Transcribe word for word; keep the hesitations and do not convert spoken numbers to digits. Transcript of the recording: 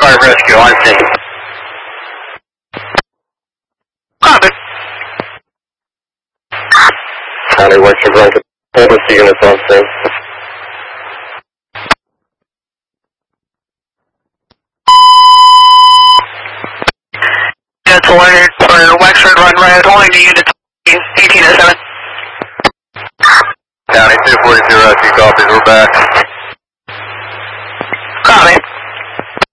Fire rescue on scene. Copy. County Western Blanket. Hold us units on scene. Units alerted for Wexford Run Red, holding to unit eighteen oh seven. County two forty-two rescue copies, we're back.